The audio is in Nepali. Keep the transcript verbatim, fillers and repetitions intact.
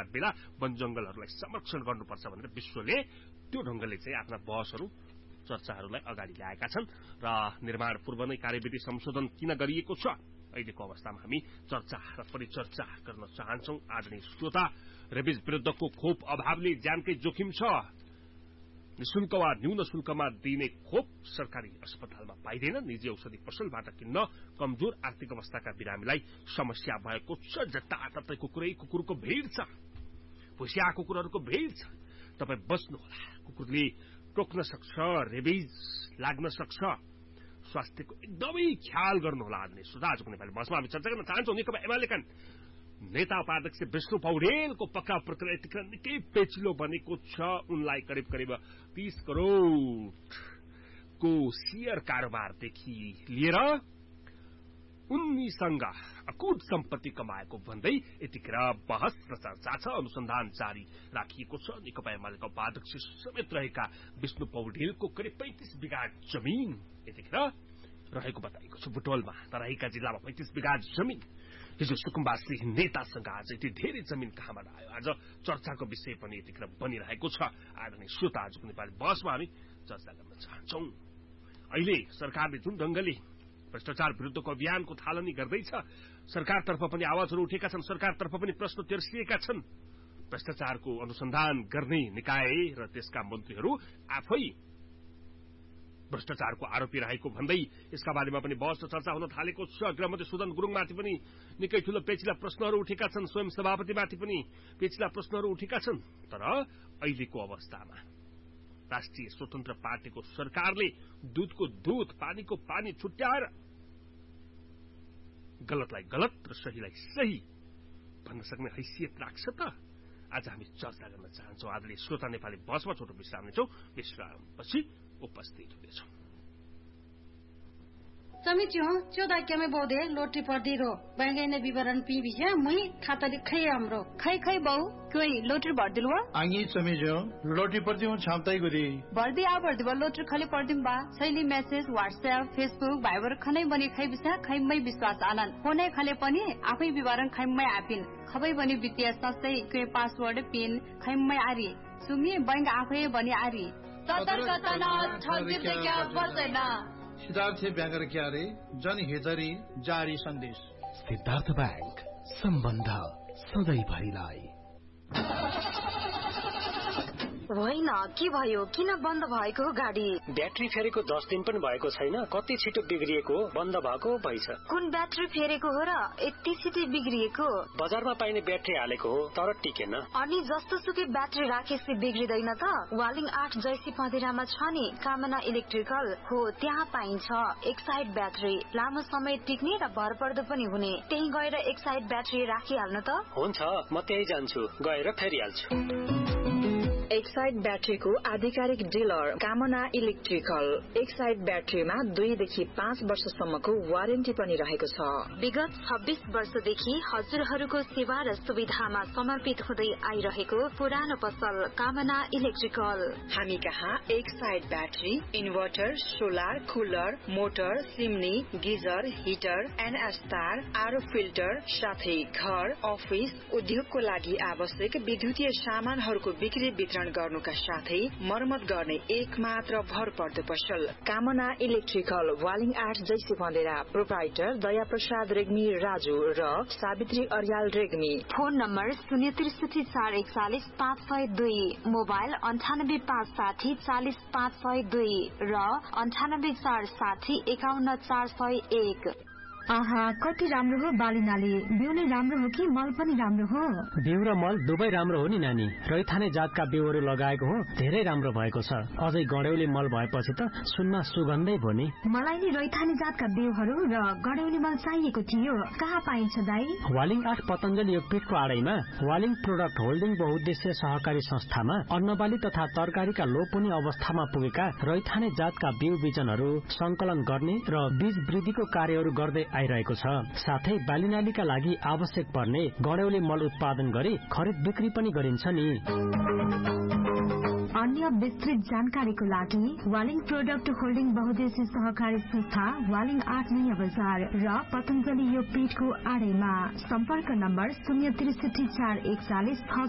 बेला वन जंगलहरूलाई संरक्षण गर्नुपर्छ भनेर विश्वले त्यो ढंगले चाहिँ आफ्ना बहसहरू चर्चाहरूलाई अगाडि ल्याएका छन् र निर्माण पूर्व नै कार्यविधि संशोधन किन गरिएको छ अहिलेको अवस्थामा हामी चर्चा र परिचर्चा गर्न चाहन्छौं। आदरणीय श्रोता, रेबिज विरुद्धको खोप अभावले ज्यानकै जोखिम छ। निशुल्क वा न्यून शुल्कमा दिइने खोप सरकारी अस्पतालमा पाइदैन। निजी औषधि पसलबाट किन्न कमजोर आर्थिक अवस्थाका बिरामीलाई समस्या भएको छ। जताततै कुकुरै कुकुरको भीड़ छ, भुसिया कुकुरहरूको भीड़ छ। तपाई बस्नुहोला, कुकुरले टोक्न सक्छ, रेबिज लाग्न सक्छ। स्वास्थ्यको एकदमै ख्याल गर्नुहोला। आदरणीय श्रोता, आजको नेपाली बहसमा हामी चर्चा गर्न चाहन्छौं नेकपा एमालेका नेता उपाध्यक्ष विष्णु पौडेलको पक्राउ प्रक्रिया यतिखेर निकै पेचिलो बनेको छ। उनलाई करिब करिब तीस करोड़ को शेयर कारोबारदेखि लिएर उनीसँग अकुट सम्पत्ति कमाएको भन्दै यतिखेर बहस र चर्चा छ। अनुसन्धान जारी राखिएको छ। नेकपा एमालेका उपाध्यक्ष समेत रहेका विष्णु पौडेलको करिब पैंतीस बिघा जमीन यतिखेर रहेको बताइएको छ। बुटवलमा तराईका जिल्लामा पैंतीस बिघा जमीन हिजो सुकुम्बासी नेतासँग आज यति धेरै जमीन कहाँबाट आयो, आज चर्चाको विषय पनि यतिखेर बनिरहेको छ। आदरणीय श्रोता, आजको नेपाली बहसमा हामी चर्चा गर्न चाहन्छौं। अहिले सरकारले जुन ढंगले भ्रष्टाचार विरुद्धको अभियानको थालनी गर्दैछ, सरकारतर्फ पनि आवाजहरू उठेका छन्, सरकारतर्फ पनि प्रश्न तेर्सिएका छन्। भ्रष्टाचारको अनुसन्धान गर्ने निकाय र त्यसका मन्त्रीहरू आफै भ्रष्टाचारको आरोपी रहेको भन्दै यसका बारेमा पनि बहस र चर्चा हुन थालेको छ। गृहमन्त्री सुदन गुरुङमाथि पनि निकै ठूलो पेचिला प्रश्नहरू उठेका छन्, स्वयं सभापतिमाथि पनि पेचिला प्रश्नहरू उठेका छन्। तर अहिलेको अवस्थामा राष्ट्रिय स्वतन्त्र पार्टीको सरकारले दूधको दूध पानीको पानी छुट्याएर गलतलाई गलत र सहीलाई सही भन्न सक्ने हैसियत राख्छ त? आज हामी चर्चा गर्न चाहन्छौं। आदरणीय श्रोता, नेपाली बहसमा छोटो विश्राम लिन्छौं। विश्रामपछि उपस्थित हुनेछौं। समिति हो चौदह के में बहुदे लोटी पर्दी रो बैंगे ने विवरण पी बिया मुई खाता लिखै हाम्रो खै खै बहु कोई लोटर भर दिलवा आंगी समिजो लोटी पर्दी हूं छापताई गुदी भर्दी आ भर्दी बा लोटर खाली पर्दिम बा शैली मेसेज व्हाट्सएप फेसबुक भाइबर खनै बनी खै बिसा खैमै विश्वास आनन फोनै खाले पनि आफै विवरण खैमै आपिन खबै बनी वित्तीय संस्थै के पासवर्ड पिन खैमै आरी सुमी बैंक आफै बनी आरी सतर्कता न ठगी क्या पर्दैन। सिद्धार्थ ब्याङ्क क्यारे जनहितरी जारी सन्देश। सिद्धार्थ ब्याङ्क, सम्बन्ध सधैँभरिलाई। होइन, के भयो? किन बन्द भएको हो गाडी? ब्याट्री फेरेको दस दिन पनि भएको छैन, कति छिटो बिग्रिएको बन्द भएको भइछ। कुन ब्याट्री फेरेको हो र यति छिटो बिग्रिएको? बजारमा पाइने ब्याट्री हालेको हो तर टिकेन। अनि जस्तो सुकै ब्याट्री राखेपछि बिग्रिदैन त? वालिङ आठ जैसी पँधेरामा छ नि कामना इलेक्ट्रिकल हो, त्यहाँ पाइन्छ एक साइड ब्याट्री, लामो समय टिक्ने र भरपर्दो पनि हुने। त्यही गएर एक साइड ब्याट्री राखिहाल्नु त। हुन्छ, म त्यही जान्छु, गएर फेरिहाल्छु। एक साइड ब्याट्रीको आधिकारिक डिलर कामना इलेक्ट्रिकल। एक साइड ब्याट्रीमा दुईदेखि पाँच वर्षसम्मको वारेन्टी पनि रहेको छ। विगत छब्बीस वर्षदेखि हजुरहरूको सेवा र सुविधामा समर्पित हुँदै आइरहेको पुरानो पसल कामना इलेक्ट्रिकल। हामी कहाँ एक side battery, inverter, solar, cooler, motor, सिमनी, geyser, heater, NS तार, आरो फिल्टर साथै घर, अफिस, उद्योगको लागि आवश्यक विद्युतीय सामानहरूको बिक्री वितरण गर्नुका साथै मर्मत गर्ने एक मात्र भरपर्दो पसल कामना इलेक्ट्रिकल। वालिङ आठ जैसी बन्देरा। प्रोप्राइटर दया प्रसाद रेग्मी राजु र सावित्री अर्याल रेग्मी। फोन नम्बर शून्य त्रिसठी चार एकचालिस पाँच सय दुई, मोबाइल अन्ठानब्बे पाँच साठी चालिस पाँच सय दुई र अन्ठानब्बे चार साठी एकाउन्न चार सय एक। आहा, कति राम्रो हो बालीनाली। बिउ नै राम्रो हो कि मल पनि राम्रो हो? बिउ र मल दुवै राम्रो हो नि नानी। रैथाने जातका बिउहरू लगाएको हो, धेरै राम्रो भएको छ। अझै गड्यौली मल भएपछि त सुनमा सुगन्धै भयो नि। मलाई नि रैथाने जातका बिउहरू र गड्यौली मल चाहिएको थियो। कहाँ पाइन्छ दाई? वालिङ आठ पतञ्जलि योगपीठको आडैमा वालिङ प्रोडक्ट होल्डिङ बहुद्देश्य सहकारी संस्थामा अन्नबाली तथा तरकारीका लोपोनी अवस्थामा पुगेका रैथाने जातका बिउ बिजनहरू संकलन गर्ने र बीज वृद्धिको कार्यहरू गर्दै आइरहेको छ। साथै बालीनालीका लागि आवश्यक पर्ने गड्यौली मल उत्पादन गरी खरिद बिक्री पनि गरिन्छ नि। अन्य विस्तृत जानकारीको लागि वालिङ प्रोडक्ट होल्डिङ बहुद्देश्य सहकारी संस्था वालिङ आठ नयाँ बजार र पतञ्जलि योगपीठको आडैमा। सम्पर्क नम्बर शून्य त्रिसठी चार एकचालिस छ